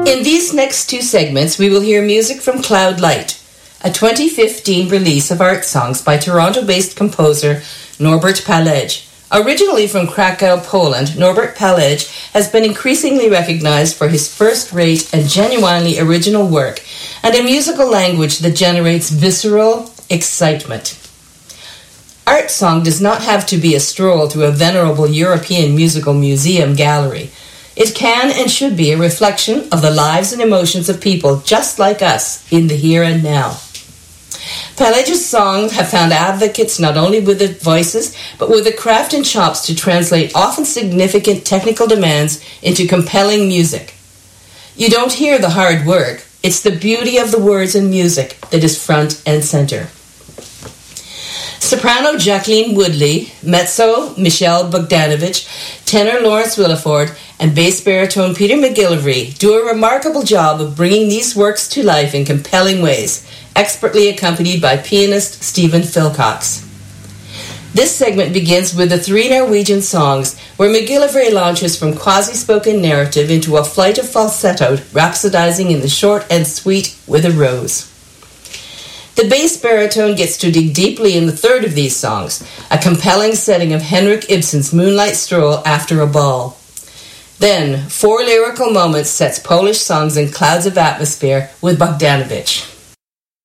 In these next two segments, we will hear music from Cloud Light, a 2015 release of art songs by Toronto-based composer Norbert Palej. Originally from Krakow, Poland, Norbert Palej has been increasingly recognized for his first-rate and genuinely original work and a musical language that generates visceral excitement. Art song does not have to be a stroll through a venerable European musical museum gallery. It can and should be a reflection of the lives and emotions of people just like us in the here and now. Palej's songs have found advocates not only with the voices, but with the craft and chops to translate often significant technical demands into compelling music. You don't hear the hard work. It's the beauty of the words and music that is front and center. Soprano Jacqueline Woodley, mezzo Michelle Bogdanovich, tenor Lawrence Williford, and bass baritone Peter McGillivray do a remarkable job of bringing these works to life in compelling ways, expertly accompanied by pianist Stephen Philcox. This segment begins with the three Norwegian songs, where McGillivray launches from quasi-spoken narrative into a flight of falsetto, rhapsodizing in the short and sweet With a Rose. The bass baritone gets to dig deeply in the third of these songs, a compelling setting of Henrik Ibsen's Moonlight Stroll after a ball. Then, 4 lyrical moments sets Polish songs in clouds of atmosphere with Bogdanovich.